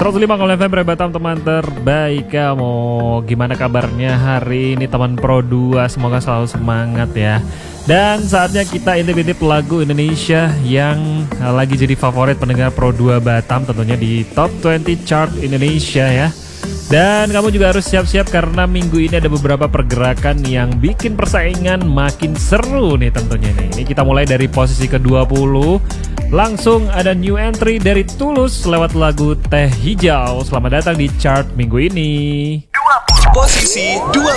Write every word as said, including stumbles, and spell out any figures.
seratus lima koma sembilan F M Batam, teman terbaik kamu. Gimana kabarnya hari ini teman Pro dua? Semoga selalu semangat ya. Dan saatnya kita intip-intip lagu Indonesia yang lagi jadi favorit pendengar Pro dua Batam, tentunya di Top dua puluh Chart Indonesia ya. Dan kamu juga harus siap-siap karena minggu ini ada beberapa pergerakan yang bikin persaingan makin seru nih tentunya nih. Ini kita mulai dari posisi ke dua puluh. Langsung ada new entry dari Tulus lewat lagu Teh Hijau. Selamat datang di chart minggu ini. Posisi dua